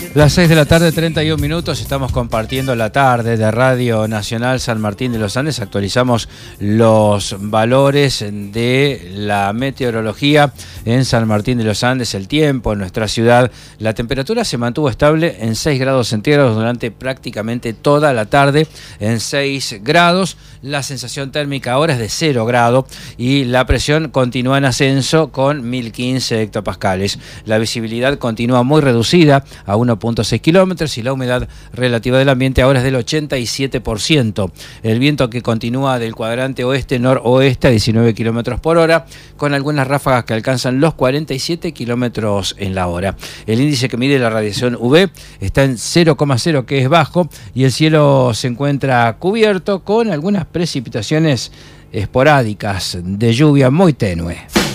Las 6 de la tarde, 31 minutos, estamos compartiendo la tarde de Radio Nacional San Martín de los Andes. Actualizamos los valores de la meteorología en San Martín de los Andes, el tiempo en nuestra ciudad. La temperatura se mantuvo estable en 6 grados centígrados durante prácticamente toda la tarde, en 6 grados. La sensación térmica ahora es de 0 grado y la presión continúa en ascenso con 1015 hectopascales. La visibilidad continúa muy reducida a 1.6 kilómetros y la humedad relativa del ambiente ahora es del 87%. El viento que continúa del cuadrante oeste-noroeste a 19 kilómetros por hora, con algunas ráfagas que alcanzan los 47 kilómetros en la hora. El índice que mide la radiación UV está en 0,0, que es bajo, y el cielo se encuentra cubierto con algunas precipitaciones esporádicas de lluvia muy tenue.